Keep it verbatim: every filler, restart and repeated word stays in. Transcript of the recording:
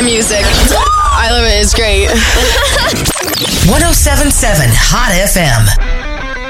my music. I love it. It's great. one oh seven point seven Hot F M.